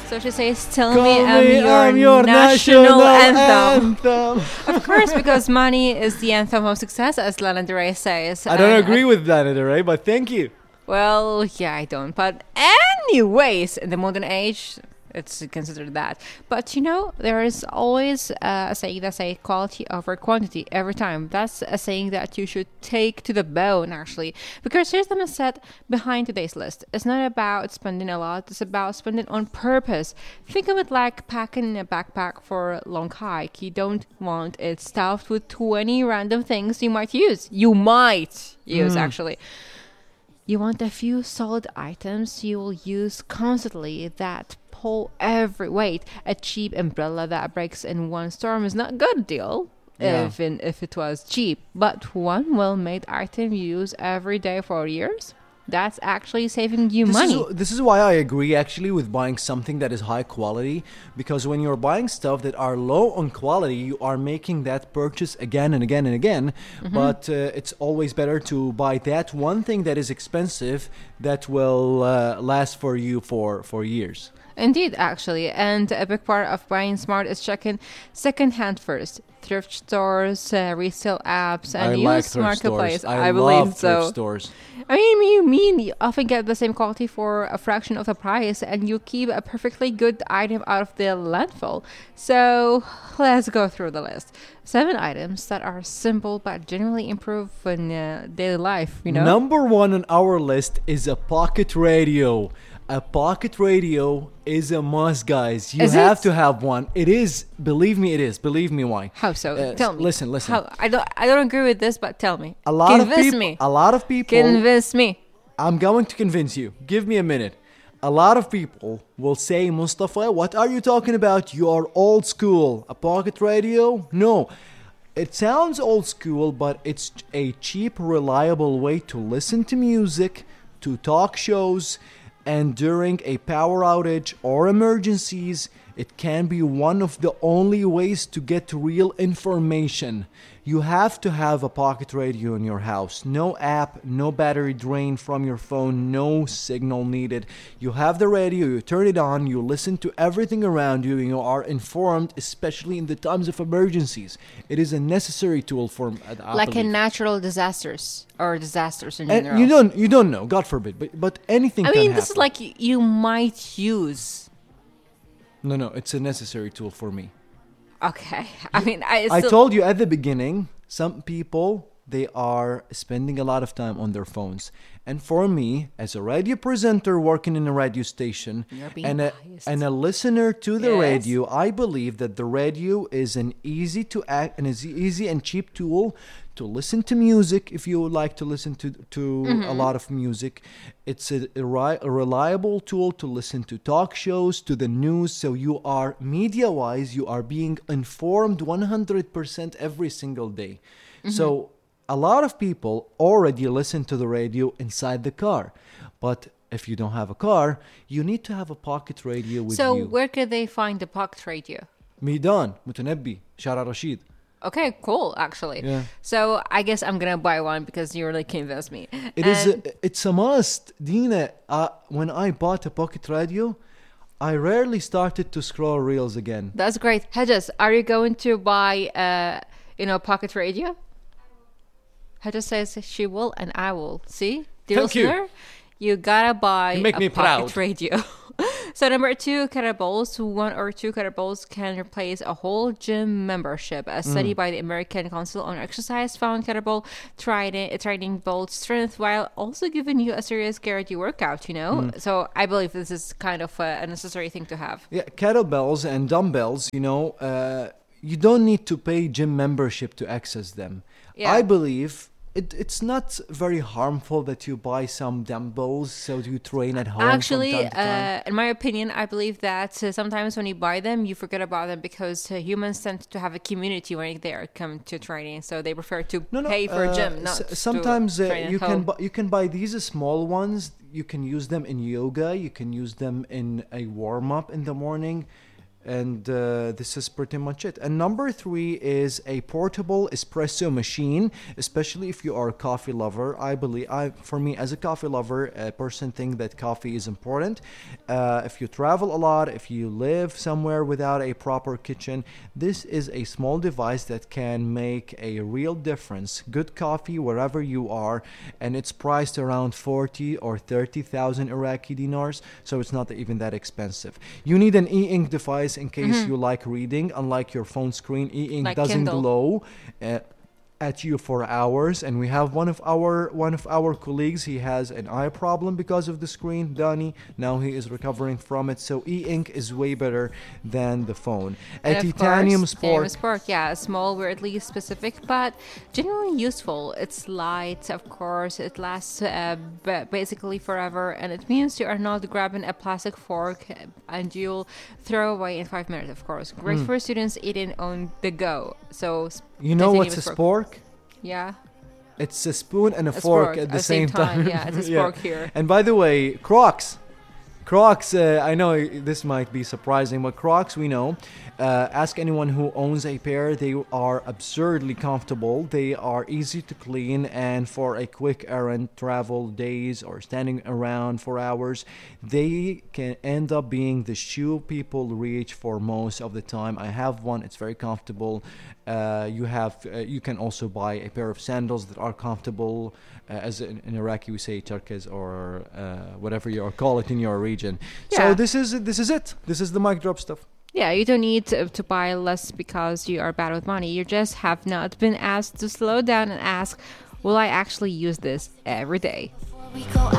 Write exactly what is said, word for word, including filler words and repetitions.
So she says, tell Call me I'm me, your, I'm your national, national anthem. anthem. Of course, because money is the anthem of success, as Lana Del Rey says. I don't And agree with Lana Del Rey, but thank you. Well, yeah, I don't. But anyways, in the modern age, it's considered that. But you know, there is always uh, a saying that say quality over quantity every time. That's a saying that you should take to the bone, actually. Because here's the mindset behind today's list. It's not about spending a lot. It's about spending on purpose. Think of it like packing a backpack for a long hike. You don't want it stuffed with twenty random things you might use. You might use, mm. actually. You want a few solid items you will use constantly that pull every weight. A cheap umbrella that breaks in one storm is not a good deal, yeah. even if it was cheap. But one well-made item you use every day for years, that's actually saving you this money. Is, this is why I agree actually with buying something that is high quality, because when you're buying stuff that are low on quality, you are making that purchase again and again and again. Mm-hmm. But uh, it's always better to buy that one thing that is expensive that will uh, last for you for, for years. Indeed, actually. And a big part of buying smart is checking secondhand first. Thrift stores, uh, resale apps, and I used like thrift marketplace. Stores. I, I believe love so. Thrift stores. I mean, you mean you often get the same quality for a fraction of the price, and you keep a perfectly good item out of the landfill. So let's go through the list. Seven items that are simple but generally improve in uh, daily life. You know. Number one on our list is a pocket radio. A pocket radio is a must, guys. You is have it? to have one. It is. Believe me, it is. Believe me, why? How so? Uh, tell me. Listen, listen. How? I don't. I don't agree with this, but tell me. A lot Convince of people. me. A lot of people. Convince me. I'm going to convince you. Give me a minute. A lot of people will say, Mustafa, what are you talking about? You are old school. A pocket radio? No. It sounds old school, but it's a cheap, reliable way to listen to music, to talk shows. And during a power outage or emergencies, it can be one of the only ways to get real information. You have to have a pocket radio in your house. No app, no battery drain from your phone, no signal needed. You have the radio, you turn it on, you listen to everything around you, and you are informed, especially in the times of emergencies. It is a necessary tool for uh, like in natural disasters or disasters in and general. You don't, you don't know, God forbid, but but anything. I can mean, happen. this is like you might use. No, no, it's a necessary tool for me. Okay, I mean, I. I still... told you at the beginning, some people, they are spending a lot of time on their phones. And for me, as a radio presenter working in a radio station and a, and a listener to the yes. radio, I believe that the radio is an easy to act and is easy and cheap tool to listen to music if you would like to listen to, to mm-hmm. a lot of music. It's a, a, a reliable tool to listen to talk shows, to the news. So you are, media-wise, you are being informed one hundred percent every single day. Mm-hmm. So a lot of people already listen to the radio inside the car. But if you don't have a car, you need to have a pocket radio with so you. So where could they find the pocket radio? Midan, Mutanabbi, Shara Rashid. Okay, cool, actually. Yeah. So I guess I'm going to buy one because you really convinced me. It and is a, it's a must. Dina, uh, when I bought a pocket radio, I rarely started to scroll reels again. That's great. Hedges, are you going to buy uh, you know, pocket radio? Hedges says she will and I will. See? Dear Thank listener, you. you gotta buy you make a me pocket proud. radio. So number two, kettlebells. One or two kettlebells can replace a whole gym membership. A study mm. by the American Council on Exercise found kettlebell training, training builds strength while also giving you a serious cardio workout, you know? Mm. So I believe this is kind of a, a necessary thing to have. Yeah, kettlebells and dumbbells, you know, uh, you don't need to pay gym membership to access them. Yeah. I believe... It, it's not very harmful that you buy some dumbbells so you train at home. Actually, from time to time. Uh, in my opinion, I believe that uh, sometimes when you buy them, you forget about them because uh, humans tend to have a community when they are come to training, so they prefer to no, no, pay for uh, a gym. Not s- sometimes to uh, train you at can home. bu- you can buy these small ones. You can use them in yoga. You can use them in a warm up in the morning. And uh, this is pretty much it. And number three is a portable espresso machine, especially if you are a coffee lover. I believe, I for me as a coffee lover, a person think that coffee is important. Uh, if you travel a lot, if you live somewhere without a proper kitchen, this is a small device that can make a real difference. Good coffee wherever you are, and it's priced around forty or thirty thousand Iraqi dinars, so it's not even that expensive. You need an e-ink device in case mm-hmm. you like reading. Unlike your phone screen, e-ink like doesn't Kindle. glow uh, at you for hours. And we have one of our one of our colleagues, he has an eye problem because of the screen, Dani. Now he is recovering from it, so e-ink is way better than the phone. A And of titanium course, sport. Titanium Spark, yeah, small, weirdly specific, but genuinely useful. It's light, of course. It lasts uh, b- basically forever, and it means you are not grabbing a plastic fork and you'll throw away in five minutes. Of course, great Mm. for students eating on the go. So s- You know what's a titanium spork? Yeah, It's a spoon and a, A fork spork at the same, time. Yeah, it's a spork here. And by the way, Crocs. Crocs, uh, I know this might be surprising, but Crocs, we know. Uh, ask anyone who owns a pair. They are absurdly comfortable. They are easy to clean, and for a quick errand, travel days, or standing around for hours, they can end up being the shoe people reach for most of the time. I have one. It's very comfortable. Uh, you have. Uh, you can also buy a pair of sandals that are comfortable. Uh, as in, in Iraqi we say charkes, or uh, whatever you call it in your region. Yeah. So this is this is it. This is the mic drop stuff. Yeah, you don't need to, to buy less because you are bad with money. You just have not been asked to slow down and ask, will I actually use this every day? We go